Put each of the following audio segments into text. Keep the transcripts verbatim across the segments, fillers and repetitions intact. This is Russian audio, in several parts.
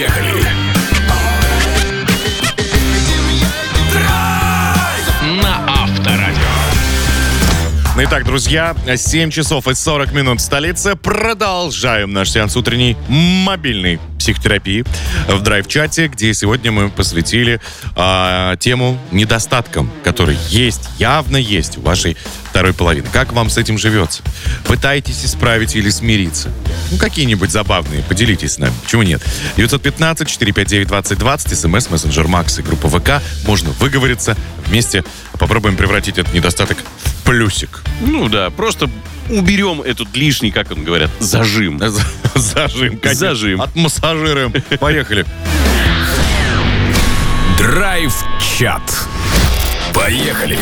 Поехали! Драйв на Авторадио. Итак, друзья, семь часов и сорок минут в столице. Продолжаем наш сеанс утренней мобильной психотерапии в драйв-чате, где сегодня мы посвятили а, тему недостаткам, которые есть, явно есть у вашей второй половины. Как вам с этим живется? Пытаетесь исправить или смириться? Ну, какие-нибудь забавные, поделитесь с нами. Почему нет? девятьсот пятнадцать четыреста пятьдесят девять двадцать двадцать, смс, мессенджер Макс и группа ВК. Можно выговориться. Вместе попробуем превратить этот недостаток в плюсик. Ну да, просто уберем этот лишний, как он говорят, зажим. Зажим. Зажим. Отмассажируем. Поехали. Драйв-чат. Поехали.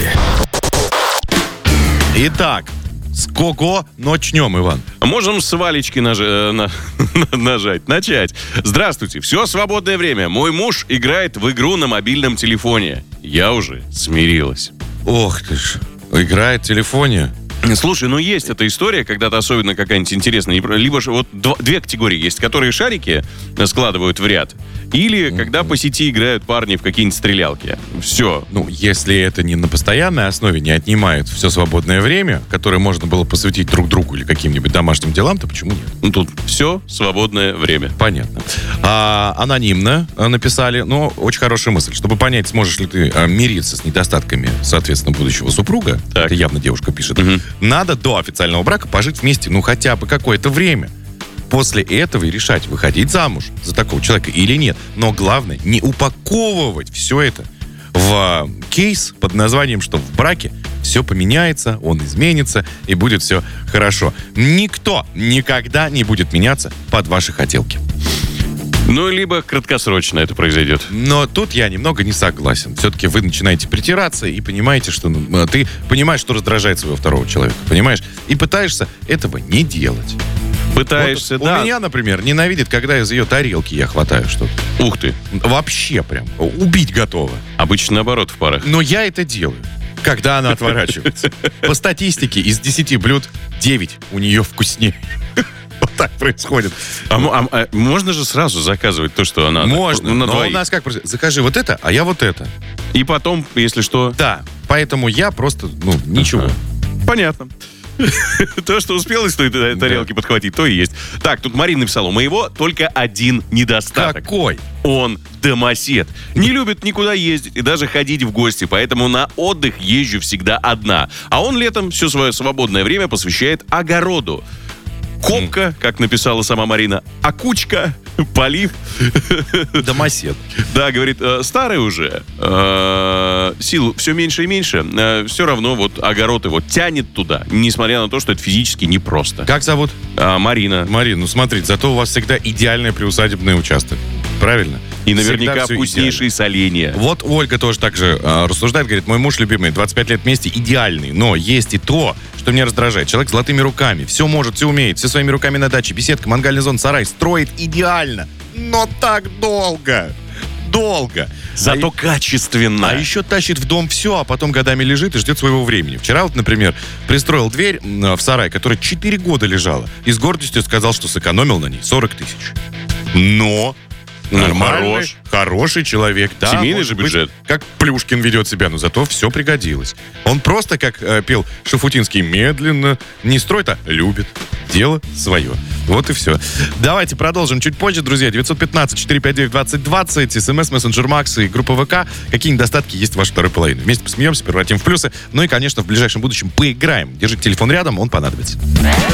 Итак, с кого начнем, Иван? Можем с Валечки наж... э, на... нажать, начать. Здравствуйте, все свободное время. Мой муж играет в игру на мобильном телефоне. Я уже смирилась. Ох ты ж, играет в телефоне. Слушай, ну есть эта история, когда-то особенно какая-нибудь интересная. Либо же вот дв- две категории есть, которые шарики складывают в ряд, или mm-hmm. когда по сети играют парни в какие-нибудь стрелялки. Все. Ну, если это не на постоянной основе, не отнимает все свободное время, которое можно было посвятить друг другу или каким-нибудь домашним делам, то почему нет? Ну, тут все свободное время. Понятно. А, анонимно написали, но очень хорошая мысль. Чтобы понять, сможешь ли ты а, мириться с недостатками, соответственно, будущего супруга, так. это явно девушка пишет, mm-hmm. надо до официального брака пожить вместе, ну, хотя бы какое-то время. После этого и решать, выходить замуж за такого человека или нет. Но главное, не упаковывать все это в кейс под названием, что в браке все поменяется, он изменится и будет все хорошо. Никто никогда не будет меняться под ваши хотелки. Ну, либо краткосрочно это произойдет. Но тут я немного не согласен. Все-таки вы начинаете притираться и понимаете, что ну, ты понимаешь, что раздражает своего второго человека, понимаешь? И пытаешься этого не делать. Пытаешься, вот да. У меня, например, ненавидит, когда из ее тарелки я хватаю что-то. Ух ты. Вообще прям. Убить готова. Обычно наоборот в парах. Но я это делаю, когда она отворачивается. По статистике, из десяти блюд девять у нее вкуснее. Вот так происходит. А, а, а можно же сразу заказывать то, что она... Можно, на но двоих. у нас как происходит? Закажи вот это, а я вот это. И потом, если что... Да, поэтому я просто, ну, ничего. Ага. Понятно. То, что успел из той тарелки подхватить, то и есть. Так, тут Марина написала, у моего только один недостаток. Какой? Он домосед. Не любит никуда ездить и даже ходить в гости, поэтому на отдых езжу всегда одна. А он летом все свое свободное время посвящает огороду. Копка, как написала сама Марина, а кучка, полив. Домосед. Да, говорит, старый уже, э, сил все меньше и меньше, э, все равно вот огород его тянет туда, несмотря на то, что это физически непросто. Как зовут? А, Марина. Марина, ну смотрите, зато у вас всегда идеальный приусадебный участок. Правильно? И наверняка Всегда вкуснейшие соленья. Вот Ольга тоже так же э, рассуждает, говорит, мой муж любимый, двадцать пять лет вместе, идеальный, но есть и то, что меня раздражает. Человек с золотыми руками, все может, все умеет, все своими руками на даче, беседка, мангальный зон, сарай, строит идеально, но так долго. Долго. Зато а качественно. А еще тащит в дом все, а потом годами лежит и ждет своего времени. Вчера вот, например, пристроил дверь в сарай, которая четыре года лежала, и с гордостью сказал, что сэкономил на ней сорок тысяч. Но... Нормальный, хорош. хороший человек. Да, семейный же быть, бюджет. Как Плюшкин ведет себя, но зато все пригодилось. Он просто, как э, пел Шафутинский, медленно, не строит, а любит. Дело свое. Вот и все. Давайте продолжим чуть позже, друзья. девятьсот пятнадцать четыреста пятьдесят девять двадцать двадцать, смс, мессенджер Макс и группа ВК. Какие недостатки есть у вашей второй половины? Вместе посмеемся, превратим в плюсы. Ну и, конечно, в ближайшем будущем поиграем. Держите телефон рядом, он понадобится.